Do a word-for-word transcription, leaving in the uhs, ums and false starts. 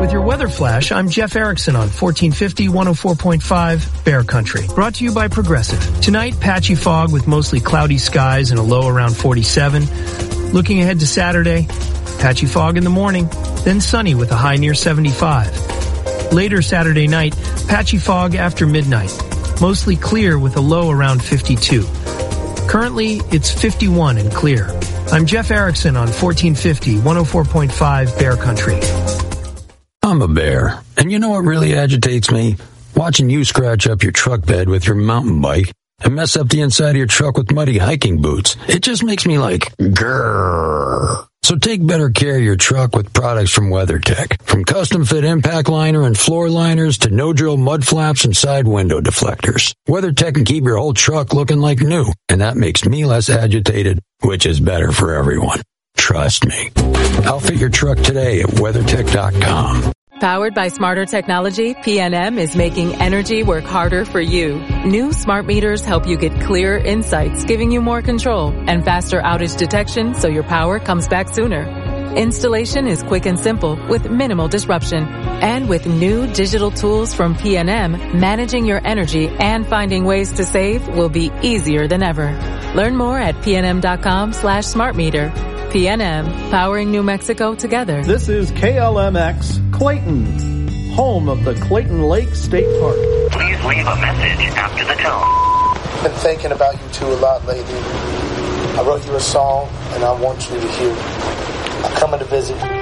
With your weather flash, I'm Jeff Erickson on fourteen fifty, one oh four point five Bear Country. Brought to you by Progressive. Tonight, patchy fog with mostly cloudy skies and a low around forty-seven. Looking ahead to Saturday, patchy fog in the morning, then sunny with a high near seventy-five. Later Saturday night, patchy fog after midnight. Mostly clear with a low around fifty-two. Currently, it's fifty-one and clear. I'm Jeff Erickson on fourteen fifty, one oh four point five Bear Country. I'm a bear, and you know what really agitates me? Watching you scratch up your truck bed with your mountain bike and mess up the inside of your truck with muddy hiking boots. It just makes me like, grrr. So take better care of your truck with products from WeatherTech. From custom fit impact liner and floor liners to no-drill mud flaps and side window deflectors. WeatherTech can keep your whole truck looking like new, and that makes me less agitated, which is better for everyone. Trust me. Outfit your truck today at WeatherTech dot com. Powered by smarter technology, P N M is making energy work harder for you. New smart meters help you get clearer insights, giving you more control and faster outage detection so your power comes back sooner. Installation is quick and simple with minimal disruption. And with new digital tools from P N M, managing your energy and finding ways to save will be easier than ever. Learn more at pnm.com slash smart meter. P N M, powering New Mexico together. This is K L M X Clayton, home of the Clayton Lake State Park. Please leave a message after the tone. I've been thinking about you two a lot lately. I wrote you a song, and I want you to hear it. I'm coming to visit.